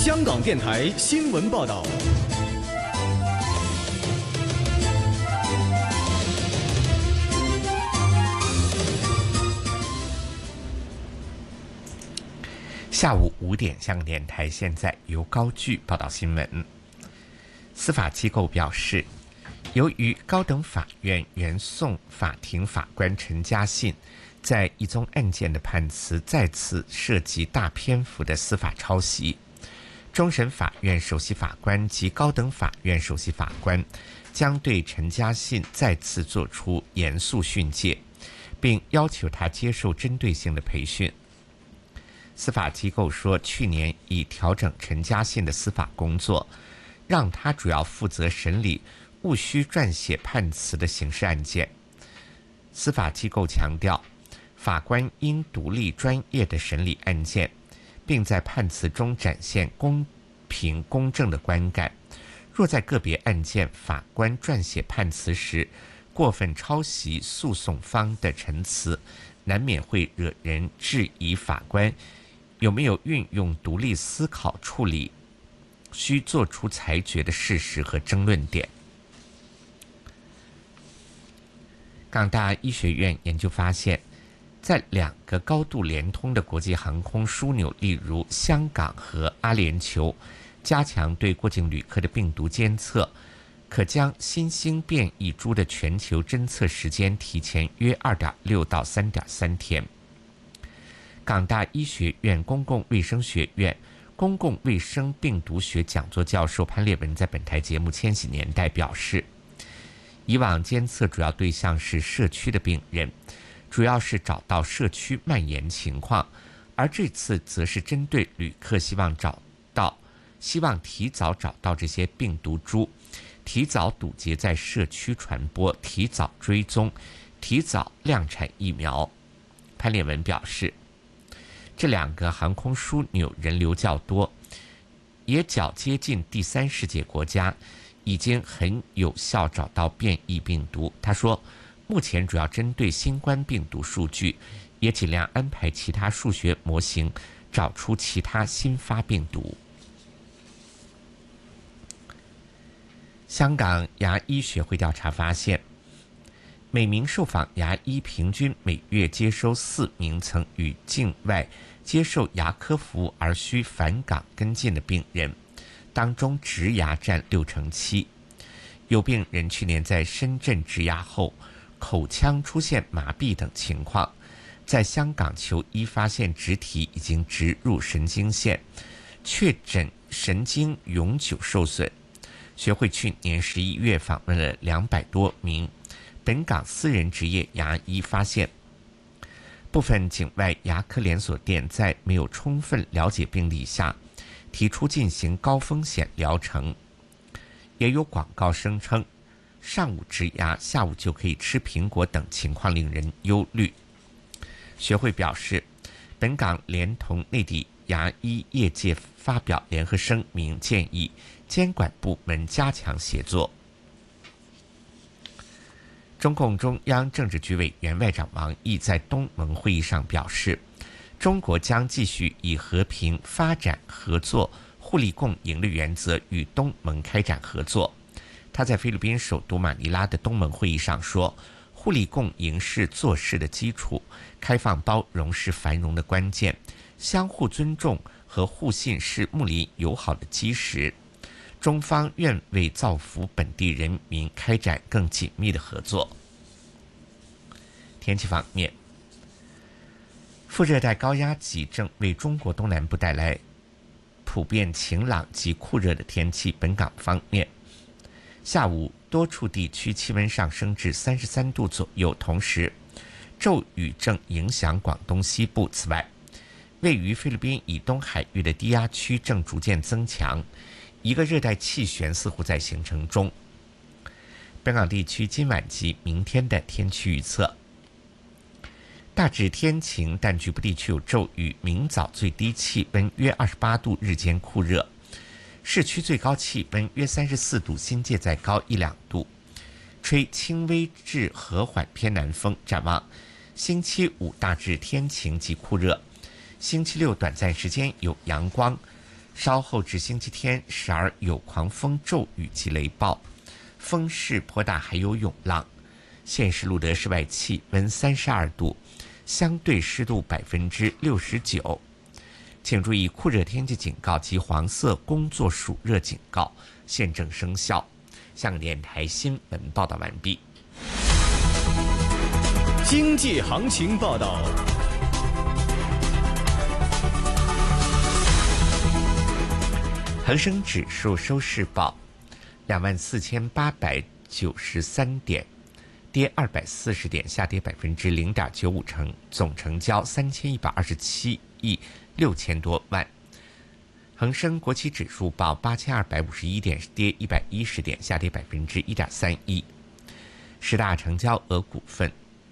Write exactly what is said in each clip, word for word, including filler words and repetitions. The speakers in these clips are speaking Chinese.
香港电台新闻报道。 下午五点，香港电台现在由高炬报道新闻。司法机构表示，由于高等法院原讼法庭法官陈嘉信在一宗案件的判词再次涉及大篇幅的司法抄袭，终审法院首席法官及高等法院首席法官将对陈嘉信再次作出严肃训诫，并要求他接受针对性的培训。司法机构说，去年已调整陈嘉信的司法工作，让他主要负责审理务需撰写判词的刑事案件。司法机构强调，法官应独立专业地审理案件，并在判词中展现公平公正的观感。若在个别案件法官撰写判词时过分抄袭诉讼方的陈词，难免会惹人质疑法官有没有运用独立思考处理需做出裁决的事实和争论点。港大医学院研究发现，在两个高度联通的国际航空枢纽，例如香港和阿联酋，加强对过境旅客的病毒监测，可将新兴变异株的全球侦测时间提前约 二点六 到 三点三 天。港大医学院公共卫生学院公共卫生病毒学讲座教授潘烈文在本台节目《千禧年代》表示，以往监测主要对象是社区的病人，主要是找到社区蔓延情况，而这次则是针对旅客希望找到希望提早找到这些病毒株，提早堵截在社区传播，提早追踪，提早量产疫苗。潘烈文表示，这两个航空枢纽人流较多，也较接近第三世界国家，已经很有效找到变异病毒。他说，目前主要针对新冠病毒数据，也尽量安排其他数学模型找出其他新发病毒。香港牙医学会调查发现，每名受访牙医平均每月接收四名曾与境外接受牙科服务而需返港跟进的病人，当中植牙占六成七。有病人去年在深圳植牙后，口腔出现麻痹等情况，在香港求医发现植体已经植入神经线，确诊神经永久受损。学会去年十一月访问了两百多名本港私人执业牙医，发现部分境外牙科连锁店在没有充分了解病例下提出进行高风险疗程，也有广告声称上午植牙下午就可以吃苹果等情况令人忧虑。学会表示，本港连同内地牙医业界发表联合声明，建议监管部门加强协作。中共中央政治局委员外长王毅在东盟会议上表示，中国将继续以和平发展、合作、互利共赢的原则与东盟开展合作。他在菲律宾首都马尼拉的东盟会议上说，互利共赢是做事的基础，开放包容是繁荣的关键，相互尊重和互信是睦邻友好的基石。中方愿为造福本地人民开展更紧密的合作。天气方面，副热带高压脊正为中国东南部带来普遍晴朗及酷热的天气。本港方面，下午多处地区气温上升至三十三度左右，同时骤雨正影响广东西部。此外，位于菲律宾以东海域的低压区正逐渐增强，一个热带气旋似乎在形成中。本港地区今晚及明天的天气预测：大致天晴，但局部地区有骤雨。明早最低气温约二十八度，日间酷热。市区最高气温约三十四度，新界再高一两度。吹轻微至和缓偏南风。展望星期五大致天晴及酷热，星期六短暂时间有阳光， 稍后至星期天，时而有狂风骤雨及雷暴，风势颇大，还有涌浪。现时录得室外气温三十二度，相对湿度百分之六十九。请注意，酷热天气警告及黄色工作暑热警告现正生效。香港电台新闻报道完毕。 经济行情报道。 恒生指数收市报两万四千八百九十三点，跌二百四十点，下跌百分之零点九五成，总成交三千一百二十七亿六千多万。恒生国企指数报八千二百五十一点，跌一百一十点，下跌百分之一点三一。十大成交额股份：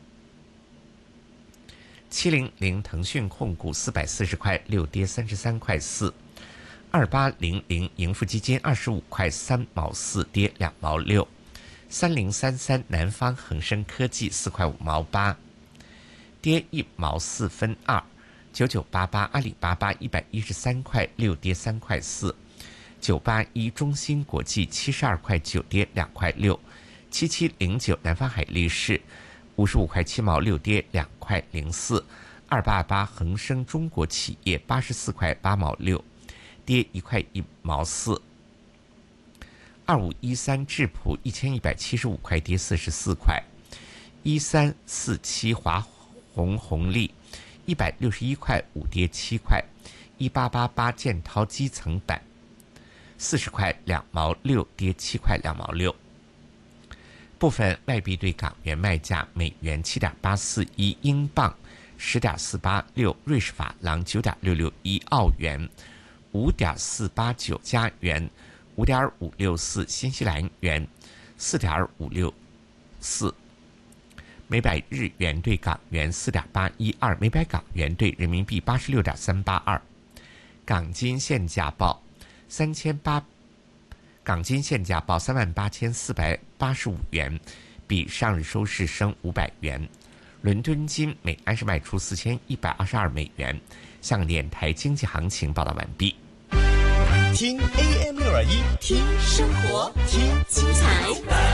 七零零腾讯控股四百四十块六，跌三十三块四。二八零零盈富基金二十五块三毛四，跌两毛六。三零三三南方恒生科技四块五毛八，跌一毛四分二。九九八八阿里巴巴一百一十三块六，跌三块四。九八一中芯国际七十二块九，跌两块六。七七零九南方海力士五十五块七毛六，跌两块零四。二八八恒生中国企业八十四块八毛六，跌一块一毛四。二五一三智普一千一百七十五块，跌四十四块。一三四七华虹红利一百六十一块五，跌七块。一八八八建滔基层板四十块两毛六，跌七块两毛六。部分外币对港元卖价：美元七点八四一，英镑十点四八六，瑞士法郎九点六六一，澳元五点四八九，加元五点五六四，新西兰元四点五六四。每百日元对港元四点八一二，每百港元对人民币八十六点三八二。港金现价报三千八，港金现价报三万八千四百八十五元，比上日收市升五百元。伦敦金每安士卖出四千一百二十二美元。香港电台经济行情报道完毕。 听 A M 六二一， 听生活，听精彩，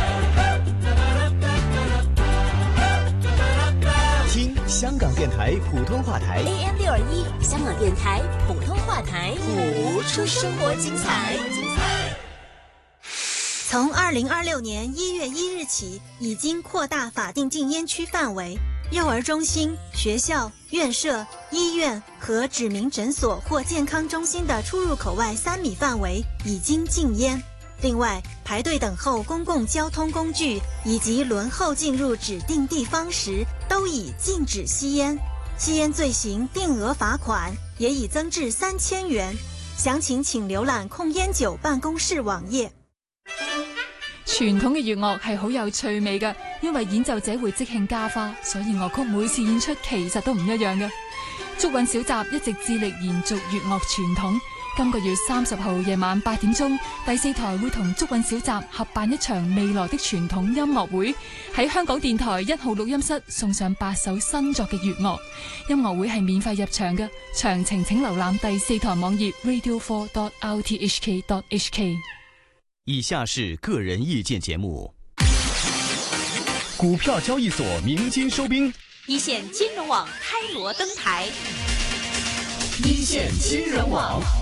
听香港电台普通话台 A M 六二一，香港电台普通话台， 谱出生活精彩。 从二零二六年一月一日起，已经扩大法定禁烟区范围。幼儿中心、学校、院舍、医院和指明诊所或健康中心的出入口外三米范围已经禁烟。另外，排队等候公共交通工具以及轮候进入指定地方时，都已禁止吸烟。吸烟罪行定额罚款也已增至三千元。详情請瀏覽控煙酒辦公室網頁。 傳統嘅粵樂係好有趣味嘅，因為演奏者會即興加花，所以樂曲每次演出其實都唔一樣嘅。竹韻小集一直致力延續粵樂傳統。今個月三十號夜晚八點鐘，第四台會同竹韻小集合辦一場未來的傳統音樂會，喺香港電台一號錄音室送上八首新作嘅粵樂。音樂會係免費入場嘅，詳情請瀏覽第四台網頁 radio four dot r t h k dot h k。 以下是个人意见节目。股票交易所鸣金收兵， 一线金融网开锣登台， 一线金融网。